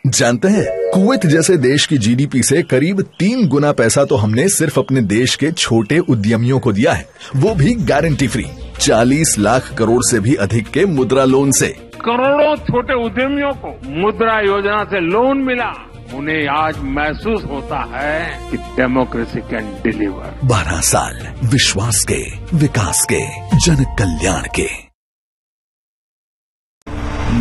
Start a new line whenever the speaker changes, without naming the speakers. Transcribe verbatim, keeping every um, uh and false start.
जानते हैं, कुवैत जैसे देश की जीडीपी से करीब तीन गुना पैसा तो हमने सिर्फ अपने देश के छोटे उद्यमियों को दिया है, वो भी गारंटी फ्री। चालीस लाख करोड़ से भी अधिक के मुद्रा लोन से
करोड़ों छोटे उद्यमियों को मुद्रा योजना से लोन मिला। उन्हें आज महसूस होता है कि डेमोक्रेसी कैन डिलीवर।
बारह साल विश्वास के, विकास के, जन कल्याण के।